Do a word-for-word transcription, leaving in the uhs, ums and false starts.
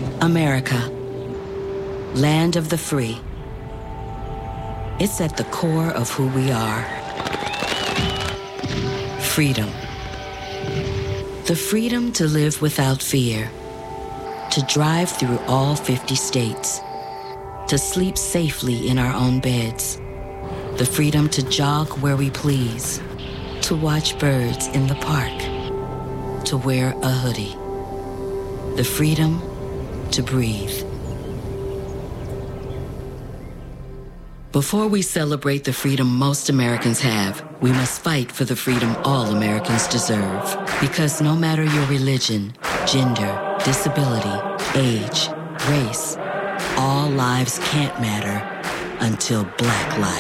America, land of the free. It's at the core of who we are. Freedom. The freedom to live without fear, to drive through all fifty states, to sleep safely in our own beds, the freedom to jog where we please, to watch birds in the park, to wear a hoodie, the freedom to breathe. Before we celebrate the freedom most Americans have, we must fight for the freedom all Americans deserve. Because no matter your religion, gender, disability, age, race, all lives can't matter until Black lives